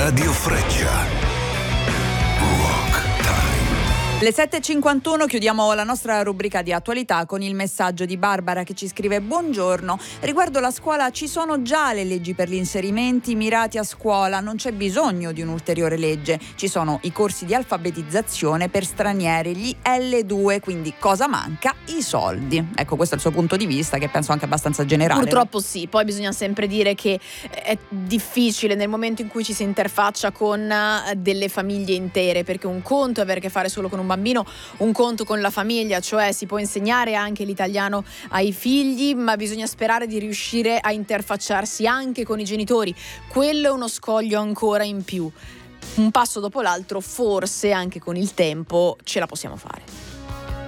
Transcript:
Radio Freccia. Le 7.51 chiudiamo la nostra rubrica di attualità con il messaggio di Barbara che ci scrive: buongiorno, riguardo la scuola ci sono già le leggi per gli inserimenti mirati a scuola, non c'è bisogno di un'ulteriore legge, ci sono i corsi di alfabetizzazione per stranieri, gli L2, quindi cosa manca? I soldi. Ecco, questo è il suo punto di vista, che penso anche abbastanza generale. Purtroppo sì, poi bisogna sempre dire che è difficile nel momento in cui ci si interfaccia con delle famiglie intere, perché un conto è avere a che fare solo con un bambino, un conto con la famiglia, cioè si può insegnare anche l'italiano ai figli, ma bisogna sperare di riuscire a interfacciarsi anche con i genitori. Quello è uno scoglio ancora in più. Un passo dopo l'altro, forse anche con il tempo ce la possiamo fare.